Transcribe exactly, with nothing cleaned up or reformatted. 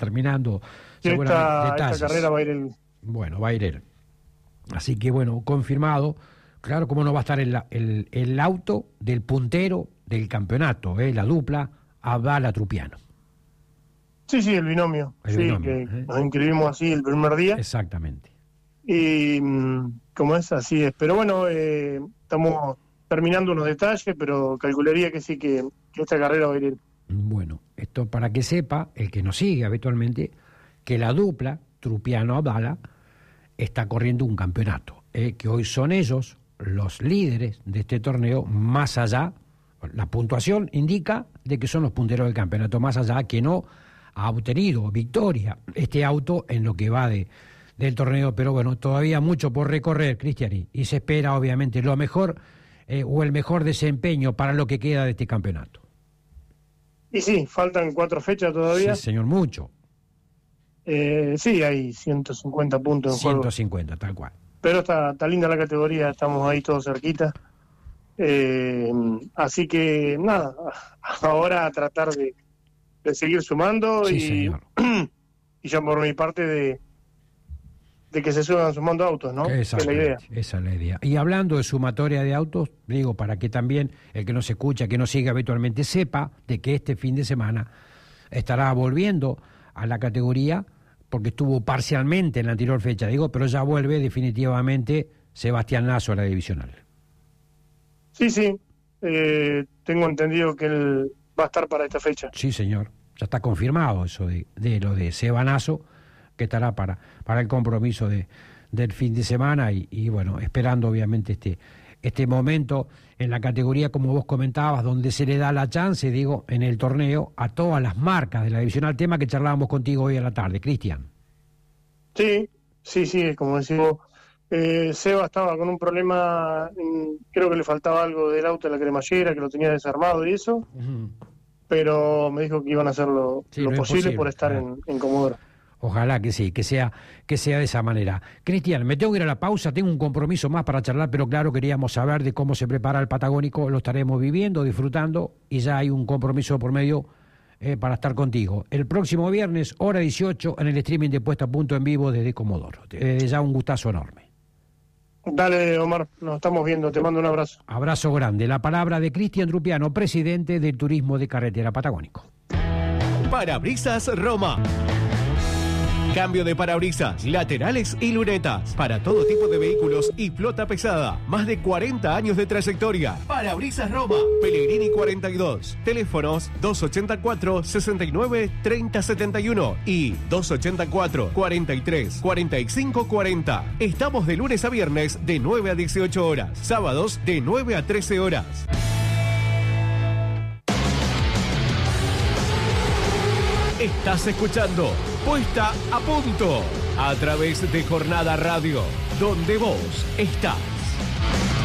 terminando Sí, seguramente esta, detalles. esta carrera va a ir el... Bueno, va a ir él. Así que bueno, confirmado. Claro, cómo no va a estar el, el, el auto del puntero del campeonato, ¿eh? La dupla Abdala-Trupiano. Sí, sí, el binomio. El sí, binomio, que ¿eh? nos inscribimos así el primer día. Exactamente. Y mm, como es, así es. Pero bueno, eh, estamos terminando unos detalles, pero calcularía que sí, que, que esta carrera va a ir él. Bueno, esto para que sepa, el que nos sigue habitualmente, que la dupla Trupiano-Abdala está corriendo un campeonato, eh, que hoy son ellos los líderes de este torneo, más allá, la puntuación indica de que son los punteros del campeonato, más allá que no ha obtenido victoria este auto en lo que va de del torneo, pero bueno, todavía mucho por recorrer, Cristiani, y se espera obviamente lo mejor eh, o el mejor desempeño para lo que queda de este campeonato. Y sí, faltan cuatro fechas todavía. Sí, señor, mucho. Eh, sí, hay ciento cincuenta puntos en ciento juego. cincuenta, tal cual. Pero está, está linda la categoría, estamos ahí todos cerquita. Eh, así que nada, ahora a tratar de, de seguir sumando Sí, y, señor. y ya por mi parte de, de que se suban sumando autos, ¿no? Esa es la idea. Esa es la idea. Y hablando de sumatoria de autos, digo, para que también el que nos escucha, que nos sigue habitualmente, sepa de que este fin de semana estará volviendo a la categoría, porque estuvo parcialmente en la anterior fecha, digo, pero ya vuelve definitivamente Sebastián Lazo a la divisional. Sí, sí, eh, tengo entendido que él va a estar para esta fecha. Sí, señor, ya está confirmado eso de, de lo de Sebanazo, que estará para, para el compromiso de, del fin de semana y, y bueno, esperando obviamente este, este momento en la categoría, como vos comentabas, donde se le da la chance, digo, en el torneo, a todas las marcas de la divisional, tema que charlábamos contigo hoy a la tarde, Cristian. Sí, sí, sí, como decimos, eh, Seba estaba con un problema, mm, creo que le faltaba algo del auto de la cremallera, que lo tenía desarmado y eso, uh-huh. Pero me dijo que iban a hacer lo, sí, lo posible, posible por estar claro. en, en Comodoro. Ojalá que sí, que sea, que sea de esa manera. Cristian, me tengo que ir a la pausa, tengo un compromiso más para charlar, pero claro, queríamos saber de cómo se prepara el Patagónico, lo estaremos viviendo, disfrutando, y ya hay un compromiso por medio eh, para estar contigo. El próximo viernes, hora dieciocho, en el streaming de Puesta a Punto en vivo desde Comodoro. Desde ya un gustazo enorme. Dale, Omar, nos estamos viendo, te mando un abrazo. Abrazo grande. La palabra de Cristian Trupiano, presidente del Turismo de Carretera Patagónico. Parabrisas Roma. Cambio de parabrisas, laterales y lunetas. Para todo tipo de vehículos y flota pesada. Más de cuarenta años de trayectoria. Parabrisas Roma. Pellegrini cuarenta y dos. Teléfonos dos ochenta y cuatro, sesenta y nueve, treinta setenta y uno y dos ochenta y cuatro, cuarenta y tres, cuarenta y cinco cuarenta. Estamos de lunes a viernes de nueve a dieciocho horas. Sábados de nueve a trece horas. Estás escuchando Puesta a Punto a través de Jornada Radio, donde vos estás.